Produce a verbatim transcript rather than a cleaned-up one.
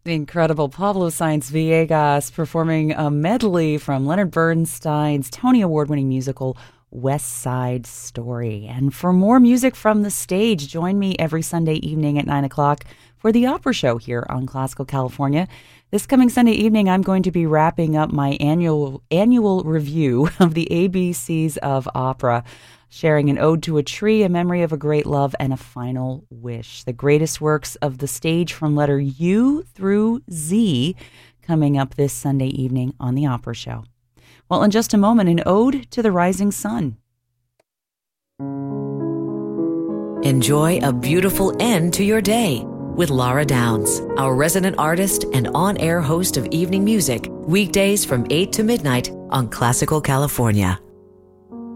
The incredible Pablo Sainz Villegas performing a medley from Leonard Bernstein's Tony Award-winning musical West Side Story. And for more music from the stage, join me every Sunday evening at nine o'clock for the Opera Show here on Classical California. This coming Sunday evening, I'm going to be wrapping up my annual annual review of the A B Cs of Opera, sharing an ode to a tree, a memory of a great love, and a final wish. The greatest works of the stage from letter U through Z coming up this Sunday evening on the Opera Show. Well, in just a moment, an ode to the rising sun. Enjoy a beautiful end to your day with Laura Downs, our resident artist and on-air host of evening music, weekdays from eight to midnight on Classical California.